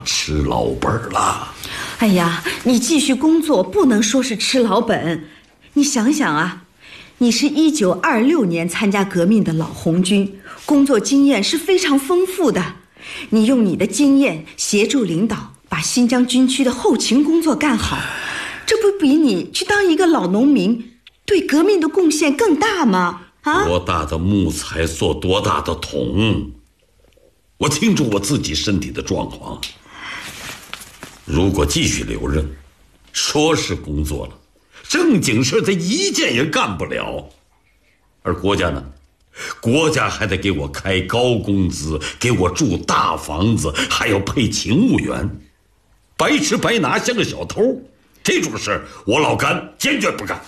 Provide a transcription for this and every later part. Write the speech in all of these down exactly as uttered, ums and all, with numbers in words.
吃老本了。 哎呀，你继续工作不能说是吃老本。你想想啊，你是一九二六年参加革命的老红军，工作经验是非常丰富的。你用你的经验协助领导把新疆军区的后勤工作干好，这不比你去当一个老农民对革命的贡献更大吗？啊， 多大的木材做多大的桶，我清楚我自己身体的状况。如果继续留任，说是工作了，正经事他一件也干不了。而国家呢，国家还得给我开高工资，给我住大房子，还要配勤务员，白吃白拿像个小偷。这种事我老甘坚决不干。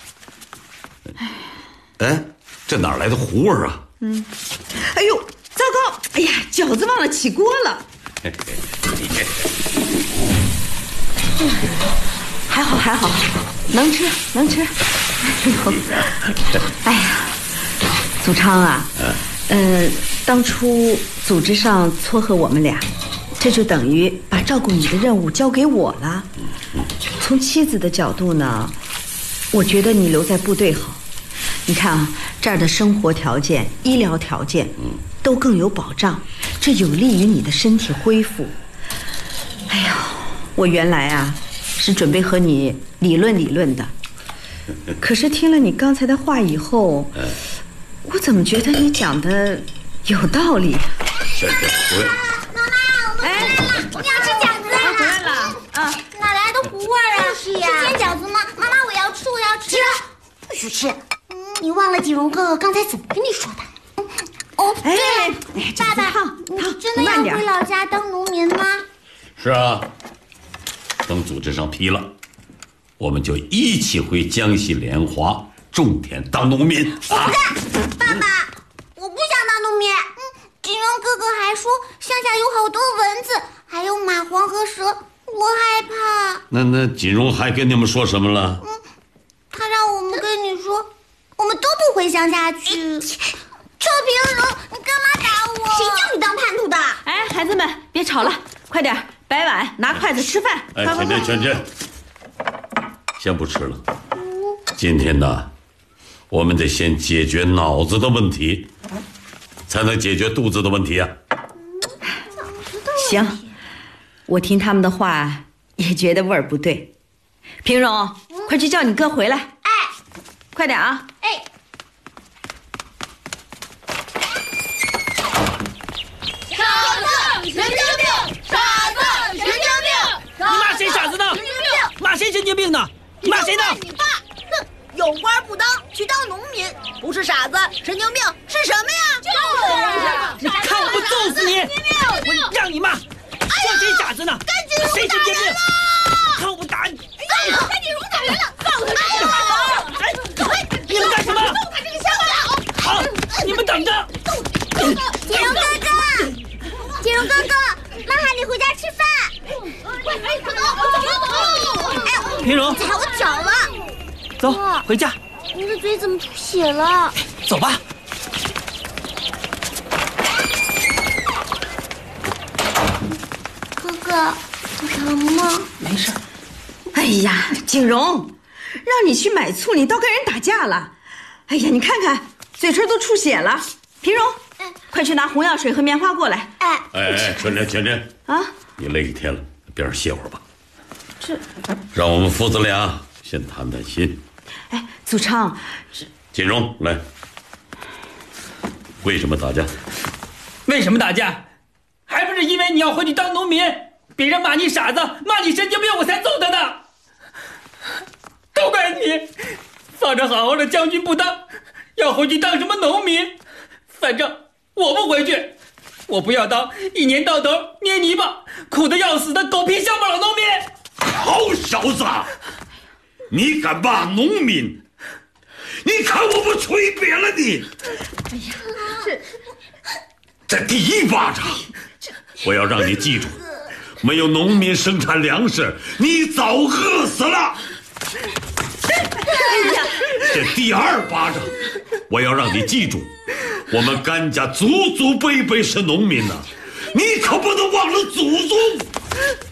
哎，这哪来的糊味啊？ 嗯，哎呦，糟糕！哎呀，饺子忘了起锅了。还好还好，能吃能吃。哎呀，祖昌啊，呃，当初组织上撮合我们俩，这就等于把照顾你的任务交给我了。从妻子的角度呢，我觉得你留在部队好。你看啊，这儿的生活条件、医疗条件都更有保障，这有利于你的身体恢复。哎呀，我原来啊是准备和你理论理论的，可是听了你刚才的话以后，我怎么觉得你讲的有道理？ 是是，我妈妈，我们回来了，你要吃饺子啊？ 回来了啊？ 哪来的糊味啊？是呀，是煎饺子吗？妈妈，我要吃，我要吃。不许吃！嗯，你忘了锦荣哥哥刚才怎么跟你说的？哦， 哎， 爸爸，你真的要回老家当农民吗？ 是啊，等组织上批了，我们就一起回江西莲花种田当农民。 我不干，爸爸，我不想当农民。嗯，锦荣哥哥还说乡下有好多蚊子，还有蚂蟥和蛇，我害怕。 那那锦荣还跟你们说什么了？ 嗯，他让我们跟你说，我们都不回乡下去。臭平荣，你干嘛打我？谁叫你当叛徒的？ 哎，孩子们别吵了，快点摆碗，拿筷子吃饭。 哎，全真全真，先不吃了。今天呢，我们得先解决脑子的问题，才能解决肚子的问题啊。 行，我听他们的话也觉得味儿不对。平荣，嗯、快去叫你哥回来。 哎， 快点啊！ 哎。 骂谁神经病呢？你骂谁呢？ 你爸，哼，有官不当，去当农民，不是傻子，神经病是什么呀？ 就是，你看我不揍死你！我让你骂，说谁傻子呢？谁神经病？看我不打你！ 哎呀，甘锦荣打人了，放他！ 哎，你们干什么？ 揍他这个乡巴佬！ 好，你们等着！ 锦荣哥哥，锦荣哥哥，妈喊你回家吃饭。 平荣， 踩我脚了！ 走，回家。 你的嘴怎么出血了？ 走吧。 哥哥，不疼吗？ 没事。 哎呀，景荣，让你去买醋，你倒跟人打架了。哎呀，你看看，嘴唇都出血了。平荣，哎、快去拿红药水和棉花过来。 哎哎哎，全真全真啊！你累一天了，边上歇会儿吧。 这， 让我们父子俩先谈谈心。 哎，祖昌， 锦荣，来，为什么打架？ 为什么打架？还不是因为你要回去当农民，别人骂你傻子，骂你神经病，我才揍他的。都怪你，放着好好的将军不当，要回去当什么农民？反正我不回去，我不要当一年到头捏泥巴、苦得要死的狗皮乡巴佬农民。 好小子，你敢骂农民？你看我不锤扁了你！ 哎呀，这这第一巴掌，我要让你记住，没有农民生产粮食，你早饿死了。 哎呀， 这第二巴掌，我要让你记住，我们甘家祖祖辈辈是农民呐、啊，你可不能忘了祖宗。